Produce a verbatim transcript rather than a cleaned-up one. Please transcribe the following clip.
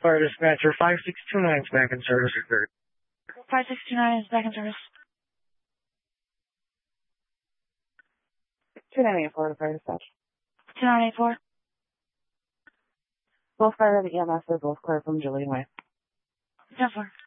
Fire dispatcher five six two nine is back in service. five six two nine is back in service. two nine eight four to fire dispatch. two nine eight four. Both fire and E M S are both clear from Julian Way. ten four.